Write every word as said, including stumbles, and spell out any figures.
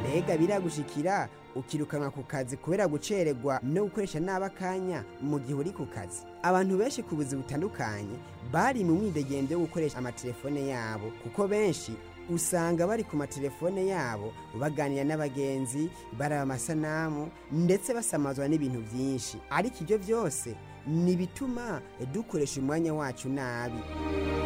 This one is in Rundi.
mbega biragushikira ukirukanwa ku kazi kubera gucererwa no gukoresha nabi akanya mu gihe uri ku kazi. Abantu benshi ku buzi butandukanye bari mu mwidegembyo yo gukoresha amatelefone yabo, kuko benshi usanga bari ku matelefone yabo baganira n'abagenzi, baraba amasanamu ndetse basamazwa n'ibintu byinshi. Ariko ibyo byose ni bituma dukoresha umwanya wacu nabi.